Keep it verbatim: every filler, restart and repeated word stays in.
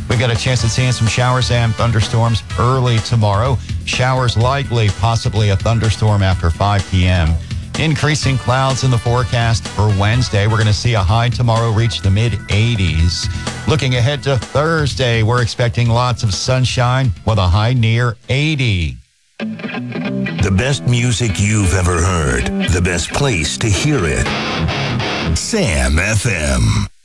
We got a chance at seeing some showers and thunderstorms early tomorrow. Showers likely, possibly a thunderstorm after five p.m. Increasing clouds in the forecast for Wednesday. We're going to see a high tomorrow reach the mid eighties. Looking ahead to Thursday, we're expecting lots of sunshine with a high near eighty. The best music you've ever heard. The best place to hear it. Sam F M.